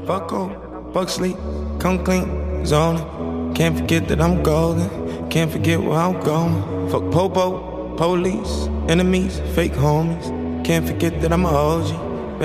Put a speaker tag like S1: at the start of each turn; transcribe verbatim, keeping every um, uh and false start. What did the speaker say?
S1: Fuck hope, fuck sleep, come clean, zoning. Can't forget that I'm golden, can't forget where I'm going. Fuck popo, police, enemies, fake homies. Can't forget that I'm a O G.